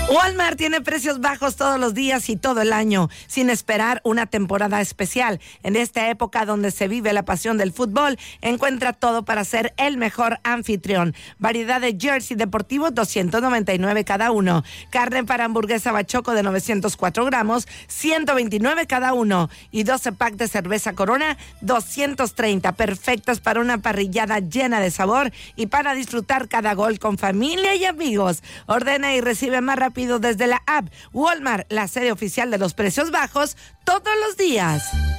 Walmart tiene precios bajos todos los días y todo el año, sin esperar una temporada especial. En esta época donde se vive la pasión del fútbol, encuentra todo para ser el mejor anfitrión. Variedad de jersey deportivos, $299 cada uno. Carne para hamburguesa bachoco de 904 gramos, $129 cada uno. Y 12 packs de cerveza Corona, $230. Perfectas para una parrillada llena de sabor y para disfrutar cada gol con familia y amigos. Ordena y recibe más rápido desde la app. Walmart, la sede oficial de los precios bajos todos los días.